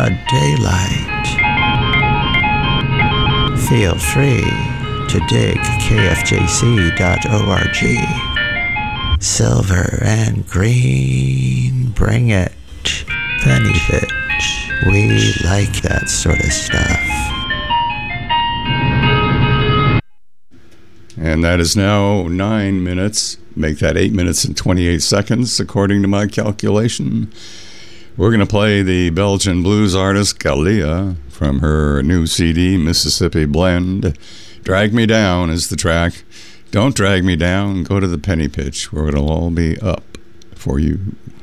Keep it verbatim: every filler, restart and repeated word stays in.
broad daylight. Feel free to dig K F J C dot org. Silver and green, bring it. Penny pitch. We like that sort of stuff. And that is now nine minutes. Make that eight minutes and twenty-eight seconds, according to my calculation. We're going to play the Belgian blues artist Galia from her new C D, Mississippi Blend. Drag Me Down is the track. Don't drag me down. Go to the penny pitch where it'll all be up for you.